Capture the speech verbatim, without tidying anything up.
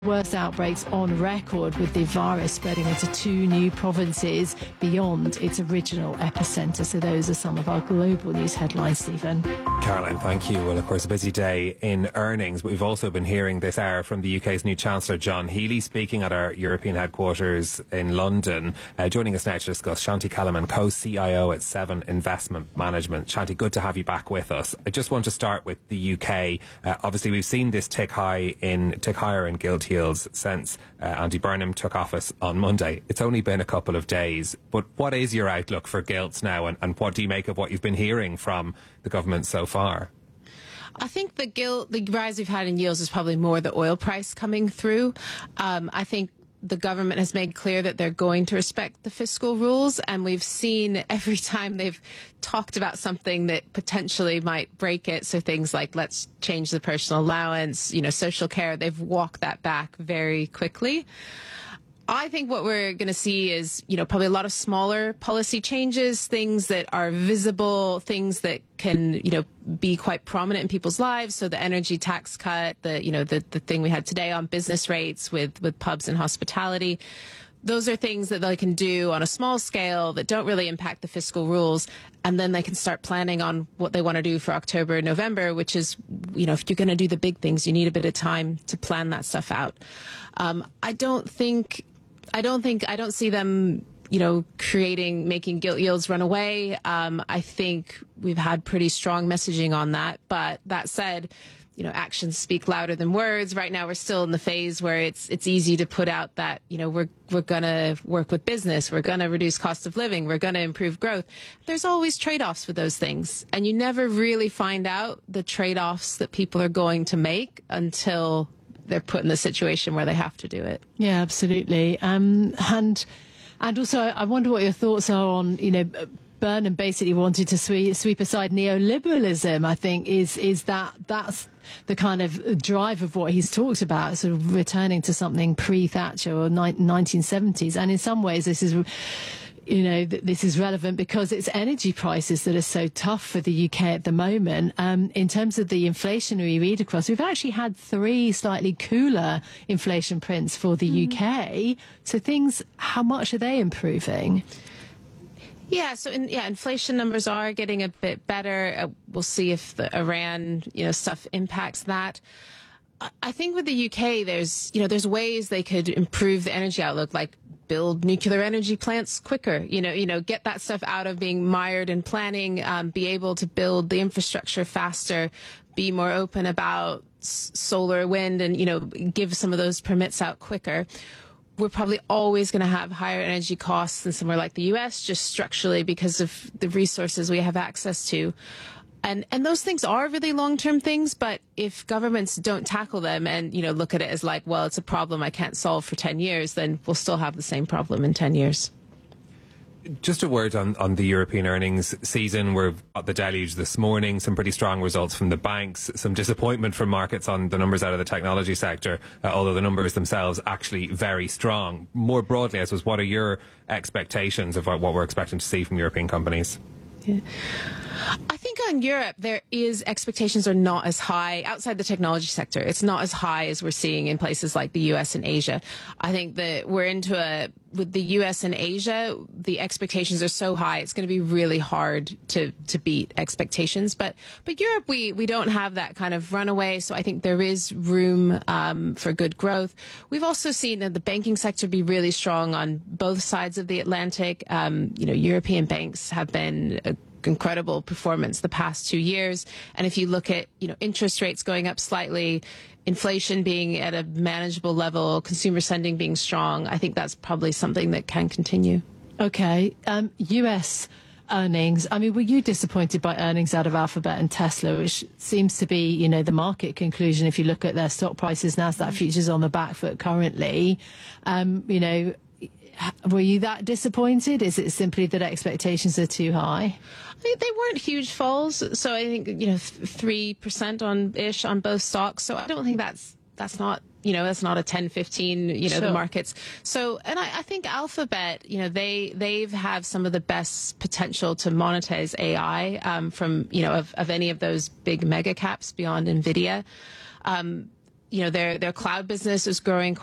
Worst outbreaks on record, with the virus spreading into two new provinces beyond its original epicentre. So those are some of our global news headlines, Stephen. Caroline, thank you. Well, of course, a busy day in earnings, but we've also been hearing this hour from the U K's new Chancellor, John Healey, speaking at our European headquarters in London. Uh, joining us now to discuss, Shanti Kellerman, co-C I O at Seven Investment Management. Shanti, good to have you back with us. I just want to start with the U K. Uh, obviously, we've seen this tick high in tick higher in gilt yields since uh, Andy Burnham took office on Monday. It's only been a couple of days, but what is your outlook for gilts now, and, and what do you make of what you've been hearing from the government so far? I think the gilt, the rise we've had in yields is probably more the oil price coming through. Um, I think the government has made clear that they're going to respect the fiscal rules, and we've seen every time they've talked about something that potentially might break it, so things like let's change the personal allowance, you know, social care, they've walked that back very quickly. I think what we're going to see is, you know, probably a lot of smaller policy changes, things that are visible, things that can, you know, be quite prominent in people's lives. So the energy tax cut, the, you know, the, the thing we had today on business rates with, with pubs and hospitality. Those are things that they can do on a small scale that don't really impact the fiscal rules. And then they can start planning on what they want to do for October and November, which is, you know, if you're going to do the big things, you need a bit of time to plan that stuff out. Um, I don't think... I don't think, I don't see them, you know, creating, making gilt yields run away. Um, I think we've had pretty strong messaging on that. But that said, you know, actions speak louder than words. Right now, we're still in the phase where it's it's easy to put out that, you know, we're we're going to work with business. We're going to reduce cost of living. We're going to improve growth. There's always trade-offs with those things. And you never really find out the trade-offs that people are going to make until they're put in the situation where they have to do it. Yeah, absolutely. Um, and and also, I wonder what your thoughts are on, you know, Burnham basically wanted to sweep, sweep aside neoliberalism. I think is is that that's the kind of drive of what he's talked about, sort of returning to something pre-Thatcher or nineteen seventies. And in some ways, this is, you know, th this is relevant because it's energy prices that are so tough for the U K at the moment. Um, in terms of the inflationary read across, we've actually had three slightly cooler inflation prints for the mm. U K. So things, how much are they improving? Yeah, so in, yeah, inflation numbers are getting a bit better. Uh, we'll see if the Iran, you know, stuff impacts that. I think with the U K, there's, you know, there's ways they could improve the energy outlook, like build nuclear energy plants quicker, you know, you know, get that stuff out of being mired in planning, um, be able to build the infrastructure faster, be more open about s solar, wind, and, you know, give some of those permits out quicker. We're probably always going to have higher energy costs than somewhere like the U S, just structurally because of the resources we have access to. And and those things are really long-term things, but if governments don't tackle them and, you know, look at it as like, well, it's a problem I can't solve for ten years, then we'll still have the same problem in ten years. Just a word on, on the European earnings season. We've got the deluge this morning, some pretty strong results from the banks, some disappointment from markets on the numbers out of the technology sector, uh, although the numbers themselves actually very strong. More broadly, I suppose, what are your expectations of what we're expecting to see from European companies? Yeah. I think on Europe, there is expectations are not as high outside the technology sector. It's not as high as we're seeing in places like the U S and Asia. I think that we're into a, with the U S and Asia, the expectations are so high, it's going to be really hard to, to beat expectations. But, but Europe, we, we don't have that kind of runaway. So I think there is room, um, for good growth. We've also seen that the banking sector be really strong on both sides of the Atlantic. Um, you know, European banks have been a incredible performance the past two years. And if you look at, you know, interest rates going up slightly, inflation being at a manageable level, consumer spending being strong, I think that's probably something that can continue. Okay. Um, U S earnings. I mean, were you disappointed by earnings out of Alphabet and Tesla, which seems to be, you know, the market conclusion if you look at their stock prices, NASDAQ futures on the back foot currently? Um, you know, were you that disappointed? Is it simply that expectations are too high? I think they weren't huge falls. So I think, you know, three percent on ish on both stocks. So I don't think that's that's not, you know, that's not a ten, fifteen, you know, sure. The markets. So, and I, I think Alphabet, you know, they, they've have some of the best potential to monetize A I, um, from, you know, of, of any of those big mega caps beyond NVIDIA. Um, you know, their their cloud business is growing